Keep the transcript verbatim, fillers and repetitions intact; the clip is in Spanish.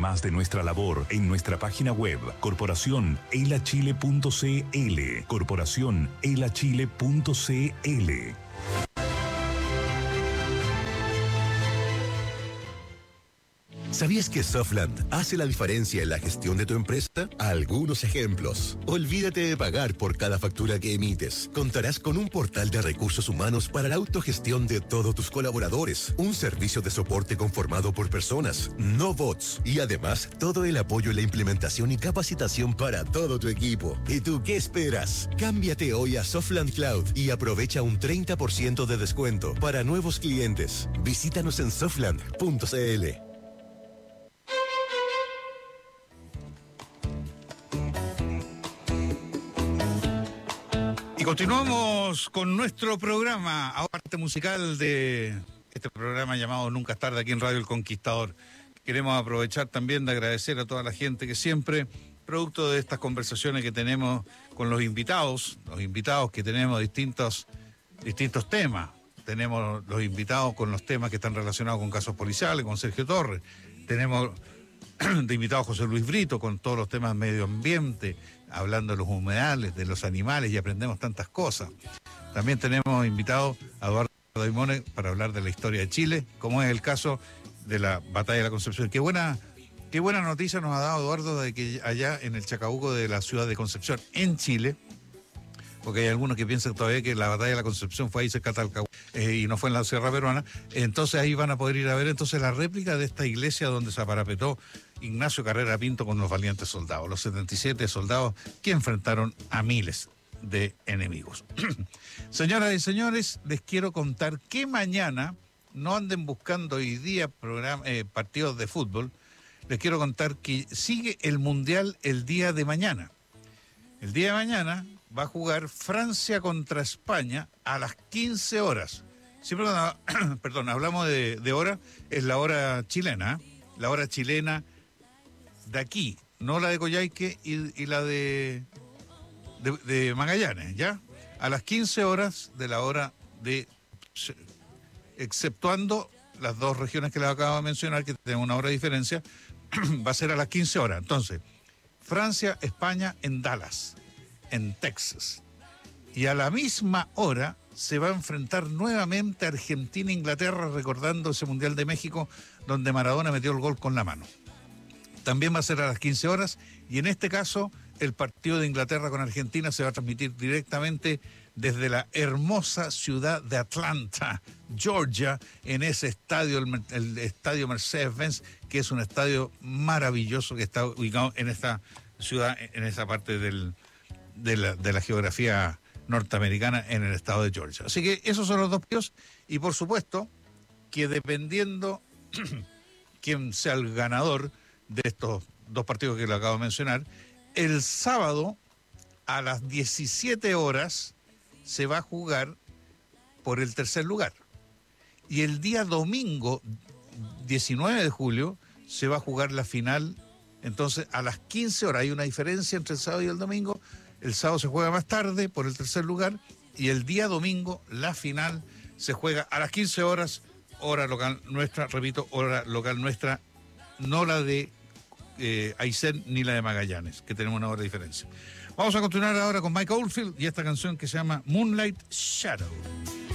más de nuestra labor en nuestra página web corporación elachile punto cl. Corporación elachile punto cl. ¿Sabías que Softland hace la diferencia en la gestión de tu empresa? Algunos ejemplos. Olvídate de pagar por cada factura que emites. Contarás con un portal de recursos humanos para la autogestión de todos tus colaboradores, un servicio de soporte conformado por personas, no bots, y además todo el apoyo en la implementación y capacitación para todo tu equipo. ¿Y tú qué esperas? Cámbiate hoy a Softland Cloud y aprovecha un treinta por ciento de descuento para nuevos clientes. Visítanos en softland punto cl. Continuamos con nuestro programa, ahora parte musical de este programa llamado Nunca es tarde aquí en Radio El Conquistador. Queremos aprovechar también de agradecer a toda la gente que siempre, producto de estas conversaciones que tenemos con los invitados, los invitados que tenemos distintos, distintos temas. Tenemos los invitados con los temas que están relacionados con casos policiales, con Sergio Torres. Tenemos de invitado a José Luis Brito con todos los temas de medio ambiente, hablando de los humedales, de los animales, y aprendemos tantas cosas. También tenemos invitado a Eduardo Daimone para hablar de la historia de Chile, como es el caso de la Batalla de la Concepción. Qué buena, qué buena noticia nos ha dado Eduardo de que allá en el Chacabuco de la ciudad de Concepción, en Chile, porque hay algunos que piensan todavía que la Batalla de la Concepción fue ahí cerca de Talcahuano eh, y no fue en la Sierra Peruana, entonces ahí van a poder ir a ver entonces la réplica de esta iglesia donde se aparapetó Ignacio Carrera Pinto con los valientes soldados, los setenta y siete soldados que enfrentaron a miles de enemigos. Señoras y señores, les quiero contar que mañana, no anden buscando hoy día programa, eh, partidos de fútbol, les quiero contar que sigue el Mundial el día de mañana. El día de mañana va a jugar Francia contra España a las quince horas. Sí, perdón, perdón hablamos de, de hora, es la hora chilena, ¿eh? La hora chilena de aquí, no la de Coyhaique y, y la de, de, de Magallanes, ¿ya? A las quince horas de la hora de, exceptuando las dos regiones que les acabo de mencionar, que tienen una hora de diferencia, va a ser a las quince horas. Entonces, Francia, España en Dallas, en Texas. Y a la misma hora se va a enfrentar nuevamente Argentina e Inglaterra, recordando ese Mundial de México donde Maradona metió el gol con la mano. También va a ser a las quince horas, y en este caso el partido de Inglaterra con Argentina se va a transmitir directamente desde la hermosa ciudad de Atlanta, Georgia, en ese estadio, el, el estadio Mercedes-Benz, que es un estadio maravilloso que está ubicado en esta ciudad, en esa parte del, de, la, de la geografía norteamericana en el estado de Georgia. Así que esos son los dos partidos, y por supuesto que dependiendo quién sea el ganador de estos dos partidos que le acabo de mencionar, el sábado a las diecisiete horas se va a jugar por el tercer lugar. Y el día domingo, diecinueve de julio, se va a jugar la final. Entonces, a las quince horas, hay una diferencia entre el sábado y el domingo. El sábado se juega más tarde por el tercer lugar, y el día domingo, la final, se juega a las quince horas, hora local nuestra, repito, hora local nuestra, no la de eh, Aysén ni la de Magallanes, que tenemos una hora de diferencia. Vamos a continuar ahora con Mike Oldfield y esta canción que se llama Moonlight Shadow.